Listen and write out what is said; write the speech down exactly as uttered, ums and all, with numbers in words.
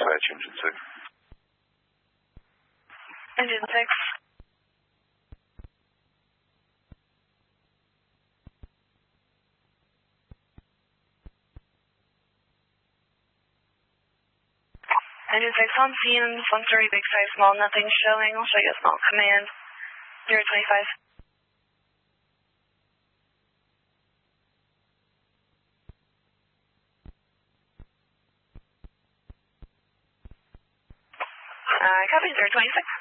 dispatch engine six. Engine six. Engine six on scene, one three, big five, small, nothing showing. I'll show you a small command. zero twenty-five. Uh, copy, zero twenty-six.